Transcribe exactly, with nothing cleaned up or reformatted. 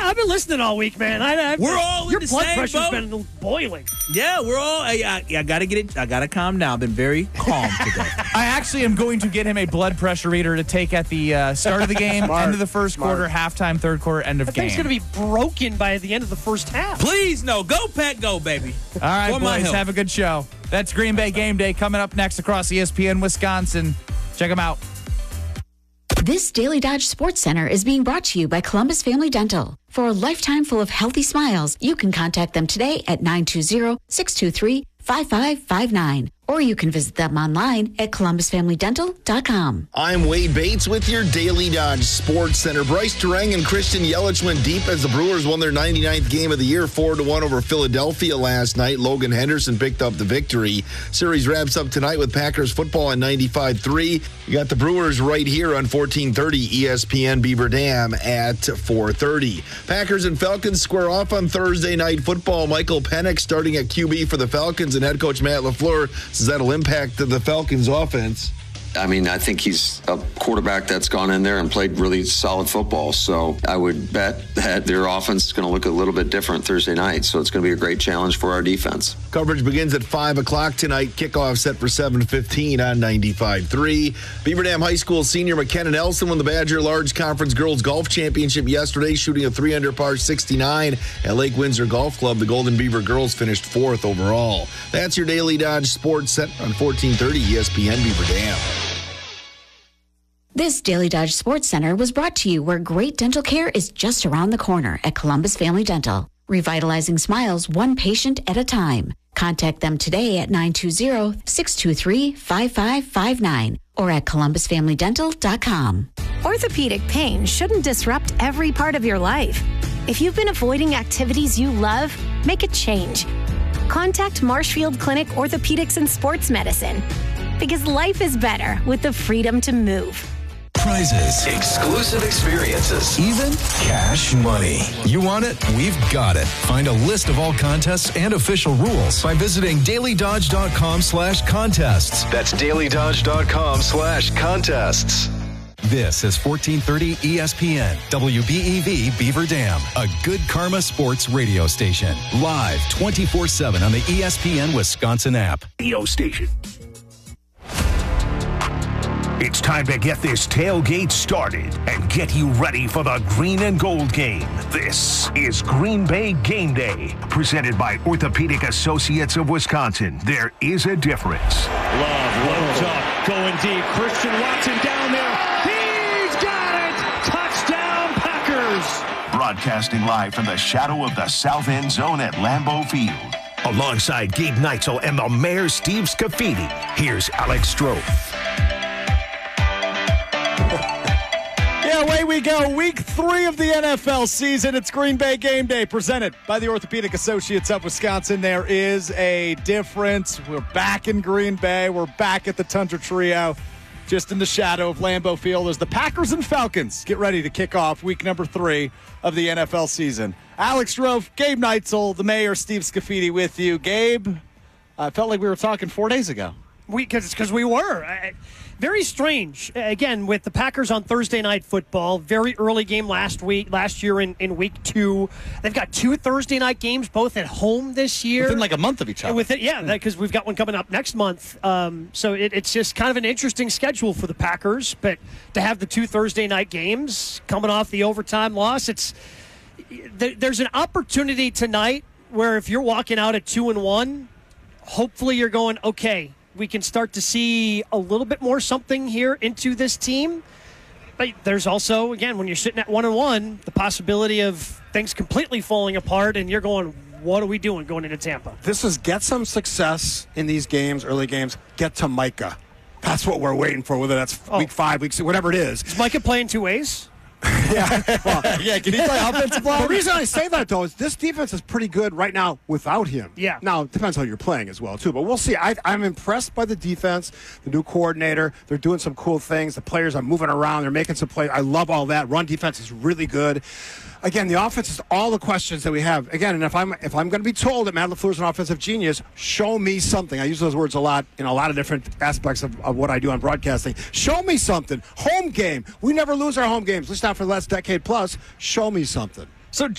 I've been listening all week, man. I, I've, We're all in your the blood same pressure's boat. been boiling. Yeah, we're all. I, I, I gotta get it. I gotta calm down. I've been very calm today. I actually am going to get him a blood pressure reader to take at the uh, start of the game, Smart, end of the first smart. quarter, halftime, third quarter, end of That game. thing's going to be broken by the end of the first half. Please, no. Go, Pack, go, baby. All right, For my boys, health. have a good show. That's Green Bay Game Day coming up next across E S P N Wisconsin. Check them out. This Daily Dodge Sports Center is being brought to you by Columbus Family Dental. For a lifetime full of healthy smiles, you can contact them today at nine two zero, six two three, five five five nine. Or you can visit them online at columbus family dental dot com. I'm Wade Bates with your Daily Dodge Sports Center. Bryce Durang and Christian Yelich went deep as the Brewers won their ninety-ninth game of the year, four to one over Philadelphia last night. Logan Henderson picked up the victory. Series wraps up tonight with Packers football on ninety-five three. You got the Brewers right here on fourteen thirty E S P N Beaver Dam at four thirty. Packers and Falcons square off on Thursday night football. Michael Penix starting at Q B for the Falcons, and head coach Matt LaFleur says that'll impact the Falcons offense. I mean, I think he's a quarterback that's gone in there and played really solid football. So I would bet that their offense is going to look a little bit different Thursday night. So it's going to be a great challenge for our defense. Coverage begins at five o'clock tonight. Kickoff set for seven fifteen on ninety-five three. Beaver Dam High School senior McKenna Nelson won the Badger Large Conference Girls Golf Championship yesterday, shooting a three under par sixty-nine at Lake Windsor Golf Club. The Golden Beaver girls finished fourth overall. That's your Daily Dodge Sports Set on fourteen thirty E S P N Beaver Dam. This Daily Dodge Sports Center was brought to you where great dental care is just around the corner at Columbus Family Dental. Revitalizing smiles one patient at a time. Contact them today at nine two zero, six two three, five five five nine or at columbus family dental dot com. Orthopedic pain shouldn't disrupt every part of your life. If you've been avoiding activities you love, make a change. Contact Marshfield Clinic Orthopedics and Sports Medicine because life is better with the freedom to move. Prizes, exclusive experiences, even cash money. You want it? We've got it. Find a list of all contests and official rules by visiting daily dodge dot com slash contests. That's daily dodge dot com slash contests. This is fourteen thirty E S P N, W B E V Beaver Dam, a Good Karma Sports radio station. Live twenty-four seven on the E S P N Wisconsin app. Radio station. It's time to get this tailgate started and get you ready for the green and gold game. This is Green Bay Game Day, presented by Orthopedic Associates of Wisconsin. There is a difference. Love loads up, going deep. Christian Watson down there. He's got it! Touchdown, Packers! Broadcasting live from the shadow of the south end zone at Lambeau Field. Alongside Gabe Neitzel and the mayor, Steve Scafidi, here's Alex Stroh. Yeah, away we go. Week three of the N F L season. It's Green Bay Game Day, presented by the Orthopedic Associates of Wisconsin. There is a difference. We're back in Green Bay. We're back at the Tundra Trio, just in the shadow of Lambeau Field as the Packers and Falcons get ready to kick off week number three of the N F L season. Alex Stroh, Gabe Neitzel, the mayor, Steve Scafidi with you. Gabe, I felt like we were talking four days ago. We because we were. I, Very strange. Again, with the Packers on Thursday Night Football, very early game last week, last year in, in week two. They've got two Thursday night games, both at home this year. Within like a month of each other. With it, yeah, because we've got one coming up next month. Um, so it, it's just kind of an interesting schedule for the Packers. But to have the two Thursday night games coming off the overtime loss, it's there, there's an opportunity tonight where if you're walking out at two and one, hopefully you're going, okay, we can start to see a little bit more something here into this team. But there's also, again, when you're sitting at one and one, the possibility of things completely falling apart and you're going, what are we doing going into Tampa? This is get some success in these games, early games. Get to Micah. That's what we're waiting for, whether that's oh. week five, week six, whatever it is. Is Micah playing two ways? yeah, well, yeah. Can he play offensive line? The reason I say that, though, is this defense is pretty good right now without him. Yeah. Now, it depends how you're playing as well, too. But we'll see. I, I'm impressed by the defense, the new coordinator. They're doing some cool things. The players are moving around. They're making some plays. I love all that. Run defense is really good. Again, the offense is all the questions that we have. Again, and if I'm if I'm going to be told that Matt LaFleur's an offensive genius, show me something. I use those words a lot in a lot of different aspects of, of what I do on broadcasting. Show me something. Home game. We never lose our home games, at least not for the last decade plus. Show me something. So